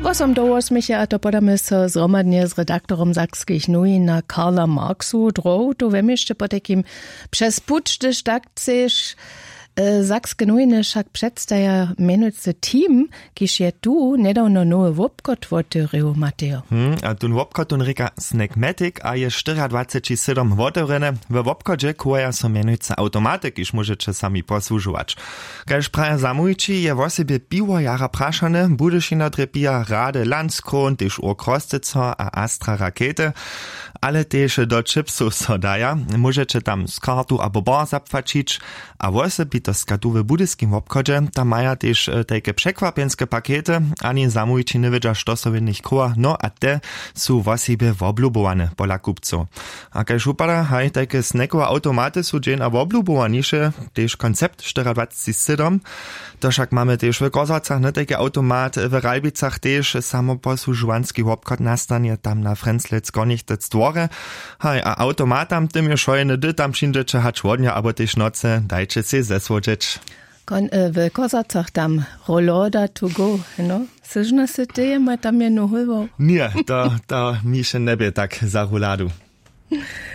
8 do 8 a to podamy so zromadnie z redaktorom Sakskich Nowin na Karla Marksu droh, to wiem jeszcze po takim przez pucz, gdyż tak chcesz Sakskie Nowiny však przedstawia menujúce team, kiž je tu nedawno nowy wobkot otvoril, Mateo. A ten wobkot reka Snackmatic a je 24/7 otvorene. W wobkodzie koja so menujúce automaty, kiž môžete sami posłužować. Kaž praja zamujči je vo sebe piwo jara prašane, budešina drepija Rade Landskron, tež Urkrostico a Astra Rakete, ale tež do chipsów so daja. Môžete tam z kartu abo bar zapfačić, a vo sebi to skatuwe budyskim wobkodzie, tam maja też takie przekwapienskie pakiety, ani zamujči nie wiedzia, što so w nich koła, no a te są w sobie woblubowane pola kupców. A kaž upada, haj, takie snackowe automaty są dzień a woblubowanisze, też koncept 24/7, to však mamy też w Kozacach, ne, takie automat, w Ralbicach też samoposłużowanski wobkot nastanie tam na Frenzlec Gornichtec dworze, haj, a automatam tym już szojene dy tam przyjdziecie hać wodnia, abo też noce, dajcie się zesłodzieć. W Kozacach tam roloda to go, no? Syżna se ty, ma tam je nohywo. Nie, to mi się nie tak za roladu.